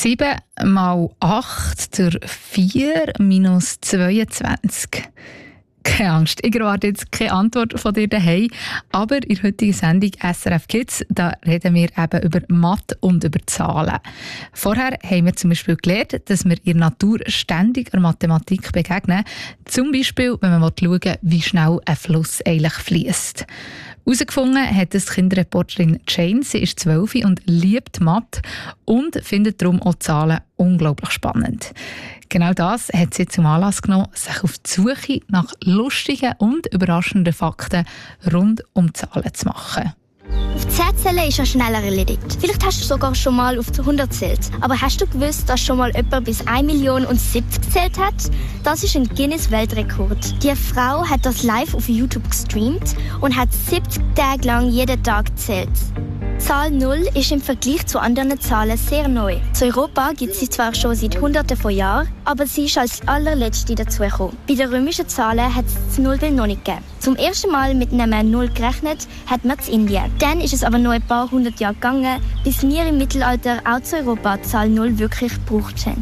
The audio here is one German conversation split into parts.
7 mal 8 durch 4 minus 22. Keine Angst, ich erwarte jetzt keine Antwort von dir daheim. Aber in der heutigen Sendung SRF Kids, da reden wir eben über Mathe und über Zahlen. Vorher haben wir zum Beispiel gelernt, dass wir in der Natur ständig der Mathematik begegnen. Zum Beispiel, wenn man schauen will, wie schnell ein Fluss eigentlich fließt. Herausgefunden hat das Kinderreporterin Jane. Sie ist 12 und liebt Mathe und findet darum auch Zahlen unglaublich spannend. Genau das hat sie zum Anlass genommen, sich auf die Suche nach lustigen und überraschenden Fakten rund um Zahlen zu machen. Auf 10 zählen ist ja schneller erledigt. Vielleicht hast du sogar schon mal auf 100 gezählt. Aber hast du gewusst, dass schon mal jemand bis 1.070.000 gezählt hat? Das ist ein Guinness-Weltrekord. Die Frau hat das live auf YouTube gestreamt und hat 70 Tage lang jeden Tag gezählt. Zahl 0 ist im Vergleich zu anderen Zahlen sehr neu. In Europa gibt es sie zwar schon seit Hunderten von Jahren, aber sie ist als allerletzte dazugekommen. Bei den römischen Zahlen hat es das Nullbild noch nicht gegeben. Zum ersten Mal mit einem 0 gerechnet hat man in Indien. Dann ist es aber noch ein paar hundert Jahre gegangen, bis wir im Mittelalter auch zu Europa die Zahl 0 wirklich gebraucht haben.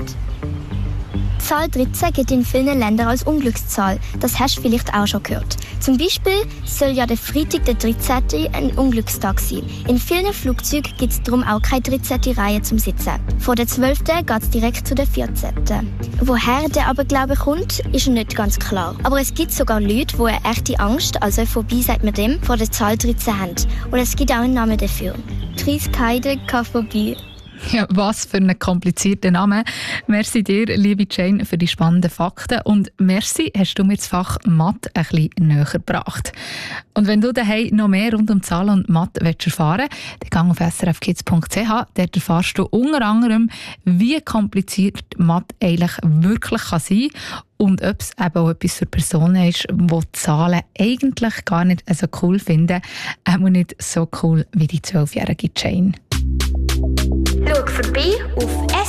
Die Zahl 13 gilt in vielen Ländern als Unglückszahl. Das hast du vielleicht auch schon gehört. Zum Beispiel soll ja der Freitag, der 13. ein Unglückstag sein. In vielen Flugzeugen gibt es darum auch keine 13. Reihe zum Sitzen. Von der 12. geht es direkt zu der 14. Woher der Aberglaube kommt, ist nicht ganz klar. Aber es gibt sogar Leute, die eine echte Angst, also Phobie sagt man dem, vor der Zahl 13 haben. Und es gibt auch einen Namen dafür. Triskaidekaphobie. Ja, was für ein komplizierter Name. Merci dir, liebe Jane, für die spannenden Fakten. Und merci, hast du mir das Fach Mathe ein bisschen näher gebracht. Und wenn du daheim noch mehr rund um Zahlen und Mathe erfahren willst, dann geh auf srfkids.ch. Dort erfährst du unter anderem, wie kompliziert Mathe eigentlich wirklich sein kann und ob es eben auch etwas für Personen ist, die Zahlen eigentlich gar nicht so cool finden, auch nicht so cool wie die 12-jährige Jane. Schau vorbei auf